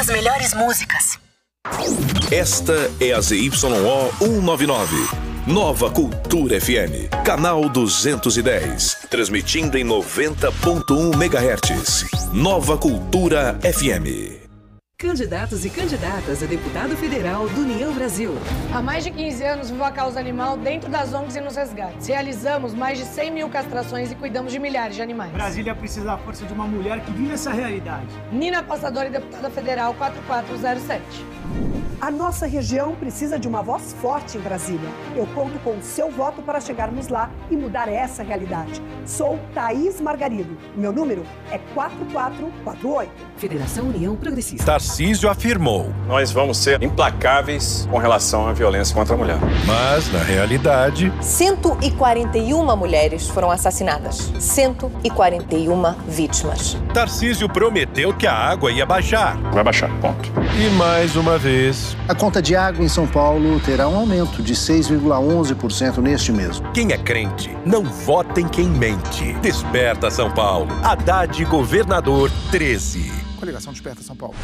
As melhores músicas. Esta é a ZYO 199. Nova Cultura FM. Canal 210. Transmitindo em 90.1 MHz. Nova Cultura FM. Candidatos e candidatas a deputado federal do União Brasil. Há mais de 15 anos vivo a causa animal dentro das ONGs e nos resgates. Realizamos mais de 100 mil castrações e cuidamos de milhares de animais. Brasília precisa da força de uma mulher que vive essa realidade. Nina Passadori, deputada federal 4407. A nossa região precisa de uma voz forte em Brasília. Eu conto com o seu voto para chegarmos lá e mudar essa realidade. Sou Thaís Margarido. Meu número é 4448. Federação União Progressista. Tarcísio afirmou: nós vamos ser implacáveis com relação à violência contra a mulher. Mas, na realidade, 141 mulheres foram assassinadas. 141 vítimas. Tarcísio prometeu que a água ia baixar. Vai baixar, ponto. E mais uma vez, a conta de água em São Paulo terá um aumento de 6,11% neste mês. Quem é crente, não vota em quem mente. Desperta São Paulo. Haddad, governador 13. Coligação Desperta São Paulo.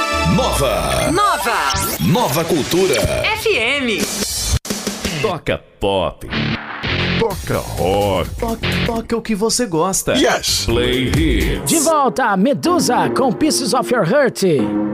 Nova Cultura FM. Toca pop. Toca rock. Toca o que você gosta. Yes. Play hits. De volta, Medusa com Pieces of Your Heart.